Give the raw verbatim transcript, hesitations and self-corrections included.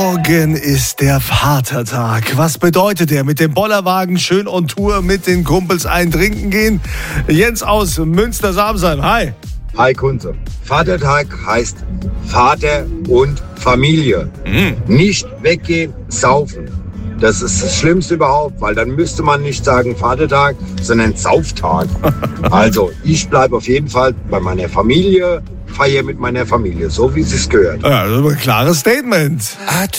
Morgen ist der Vatertag. Was bedeutet der? Mit dem Bollerwagen schön on Tour mit den Kumpels ein Trinken gehen? Jens aus Münster-Samsheim, hi. Hi Kunze. Vatertag heißt Vater und Familie. Mhm. Nicht weggehen, saufen. Das ist das Schlimmste überhaupt, weil dann müsste man nicht sagen Vatertag, sondern Sauftag. Also ich bleibe auf jeden Fall bei meiner Familie, feiere mit meiner Familie, so wie es sich gehört. Ja, das ist ein klares Statement. Adieu.